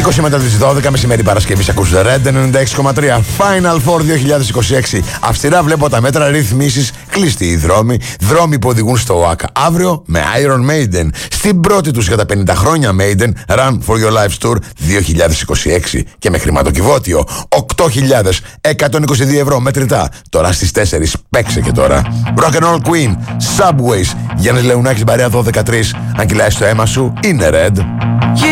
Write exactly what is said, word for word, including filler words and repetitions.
είκοσι μετά τις δώδεκα μεσημέρι Παρασκευής ακούς Red ενενήντα έξι κόμμα τρία. Final Four δύο χιλιάδες είκοσι έξι. Αυστηρά βλέπω τα μέτρα, ρυθμίσεις, κλειστοί οι δρόμοι, δρόμοι που οδηγούν στο ΟΑΚΑ. Αύριο με Iron Maiden. Στην πρώτη τους για τα πενήντα χρόνια Maiden Run for Your Life Tour δύο χιλιάδες είκοσι έξι. Και με χρηματοκιβώτιο οκτώ χιλιάδες εκατόν είκοσι δύο ευρώ μετρητά. Τώρα στις τέσσερις παίξε και τώρα. Rock and Roll Queen, Subways, Γιάννης Λεουνάκης, Μπαρέα δώδεκα τρία. Αν κυλάει στο αίμα σου, είναι Red.